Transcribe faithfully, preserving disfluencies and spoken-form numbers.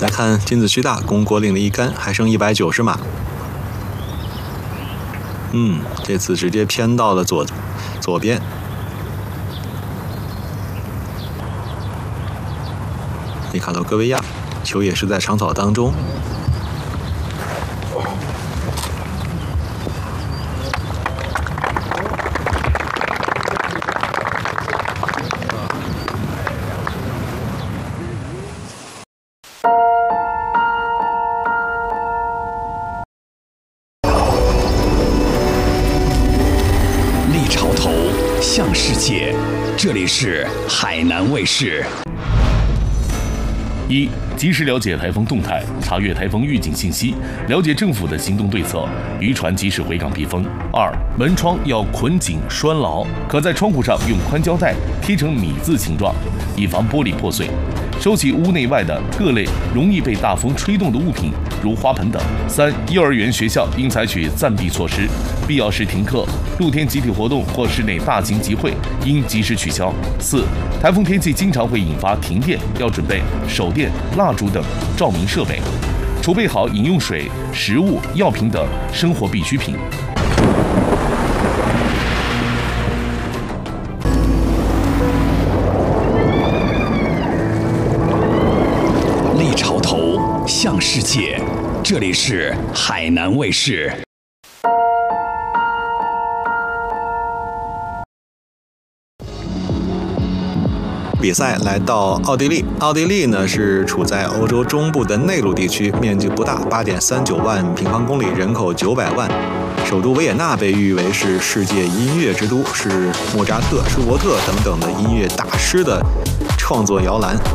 来看金子区大公国岭的一杆，还剩一百九十码。嗯，这次直接偏到了左左边。里卡罗戈维亚球也是在长草当中。 立潮头向世界，这里是海南卫视。 一、及时了解台风动态，查阅台风预警信息，了解政府的行动对策，渔船及时回港避风。二、门窗要捆紧拴牢，可在窗户上用宽胶带贴成米字形状，以防玻璃破碎。收起屋内外的各类容易被大风吹动的物品，如花盆等。三、幼儿园、学校应采取暂闭措施，必要时停课；露天集体活动或室内大型集会应及时取消。四、台风天气经常会引发停电，要准备手电、蜡烛等照明设备，储备好饮用水、食物、药品等生活必需品。 立潮头向世界，这里是海南卫视。 比赛来到奥地利，奥地利呢是处在欧洲中部的内陆地区，面积不大，八点三九万平方公里，人口九百万。首都维也纳被誉为是世界音乐之都，是莫扎特、舒伯特等等的音乐大师的创作摇篮。